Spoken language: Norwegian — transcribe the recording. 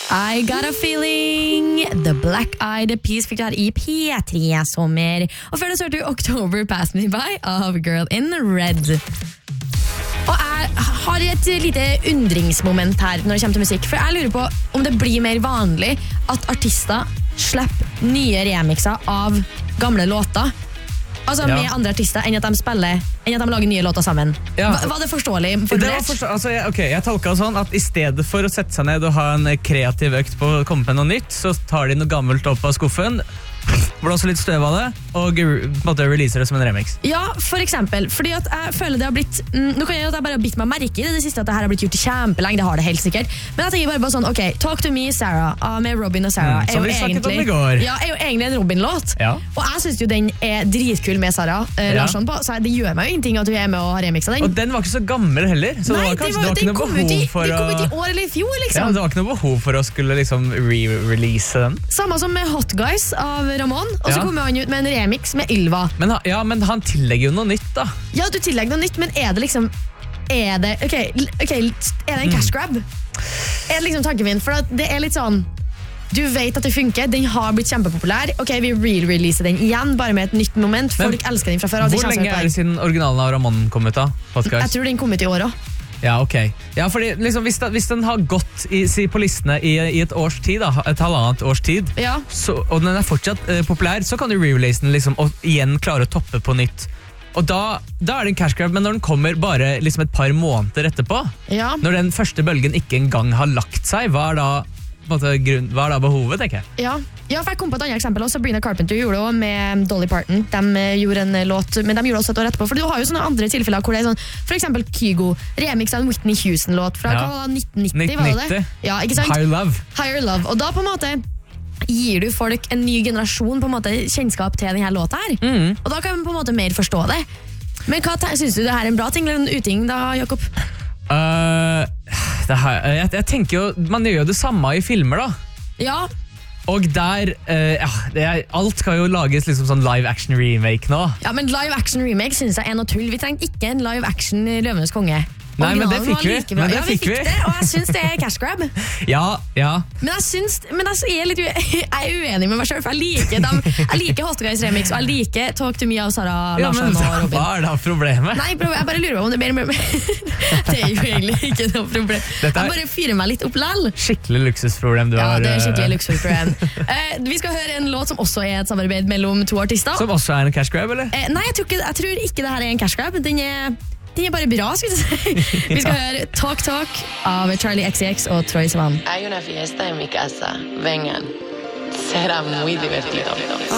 I got a feeling. The Black Eyed Peas fikk du her i P3 sommer. Og før det så hørte du October Passed Me By av Girl in Red. Og jeg har et lite undringsmoment her når det kommer til musikk. For jeg lurer på om det blir mer vanlig at artister slipper nye remixer av gamle låter. Altså med andre artister enn at de lager nye låter sammen. Var det forståelig? Jeg tolket det sånn at i stedet for å sette seg ned og ha en kreativ økt på å komme med noe nytt, så tar de noe gammelt opp av skuffen, blåser litt støv av det og releaser det som en remix. Ja, for eksempel, fordi at jeg føler det har blitt nå kan jeg at jeg bare har bitt meg merke i det siste at det her har blitt gjort kjempelenge, det har det helt sikkert, men jeg tenker bare sånn, ok, Talk to Me, Sarah med Robin og Sarah som vi snakket om i går. Ja, er jo egentlig en Robin-låt, og jeg synes jo den er dritkul med Sarah Larsson på, så det gjør meg jo ingenting at hun er med og har remixet den. Og den var ikke så gammel heller, så nei, det var ikke noe behov for å... Den kom ut i år eller i fjor, liksom. Ja, det var ikke noe behov for å skulle liksom re-release den. Samme som med Hot Guys av Ramón, og så kommer han ut med en remix med Ylva. Men han tillegger jo noe nytt da. Ja, du tillegger noe nytt, men er det liksom er det en cash grab? Er det liksom tanken min? For det er litt sånn du vet at det funker, den har blitt kjempepopulær. Ok, vi re-releaser den igjen, bare med et nytt moment. Folk elsker den fra før. Hvor lenge er det siden originalen av Ramón kom ut da? Jeg tror den kom ut i år også. Ja, ok. Ja, fordi liksom, hvis den har gått på listene i et års tid, da, et halvannet års tid, og den er fortsatt populær, så kan du re-release den liksom, og igjen klare å toppe på nytt. Og da er det en cash grab, men når den kommer bare liksom et par måneder etterpå, når den første bølgen ikke engang har lagt seg, hva er da behovet, tenker jeg? Ja, for jeg kom på et annet eksempel også. Sabrina Carpenter gjorde det også med Dolly Parton. De gjorde en låt, men de gjorde også et år etterpå. For du har jo sånne andre tilfeller hvor det er sånn, for eksempel Kygo, remix av en Whitney Houston-låt fra 1990, var det det? Ja, ikke sant? Higher Love. Og da på en måte gir du folk en ny generasjon på en måte kjennskap til denne låta her. Og da kan man på en måte mer forstå det. Men hva synes du det her er en bra ting eller en uting da, Jakob? Jeg tenker jo, man gjør jo det samme i filmer da. Ja. Og der, alt skal jo lages liksom sånn live action remake nå. Ja, men live action remake synes jeg er noe tull. Vi trengte ikke en live action Løvenes konge. Nei, men det fikk vi. Ja, vi fikk det, og jeg synes det er cash grab. Ja. Men jeg er uenig med meg selv, for jeg liker Hot Guys remix, og jeg liker Talk to Me av Sarah Larsson og Robin. Hva er da problemet? Nei, jeg bare lurer om det er mer det er jo egentlig ikke noe problem. Jeg bare fyrer meg litt opp lell. Skikkelig luksusproblem du har. Ja, det er skikkelig luksusproblem. Vi skal høre en låt som også er et samarbeid mellom to artister. Som også er en cash grab, eller? Nei, jeg tror ikke det her er en cash grab. Den er bare bra, skal vi si. Vi skal høre Talk Talk av Charlie XCX og Troye Sivan. Hay una fiesta en mi casa. Vengan. Será muy divertido.